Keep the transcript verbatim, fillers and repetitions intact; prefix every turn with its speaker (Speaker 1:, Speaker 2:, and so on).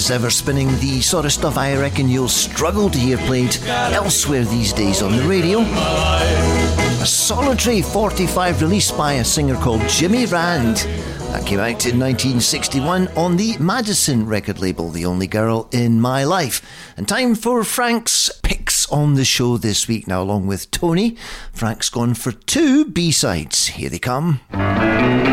Speaker 1: As ever, spinning the sort of stuff I reckon you'll struggle to hear played elsewhere these days on the radio. A solitary forty-five release by a singer called Jimmy Rand. That came out in nineteen sixty-one on the Madison record label, The Only Girl in My Life. And time for Frank's picks on the show this week. Now, along with Tony, Frank's gone for two B-sides. Here they come.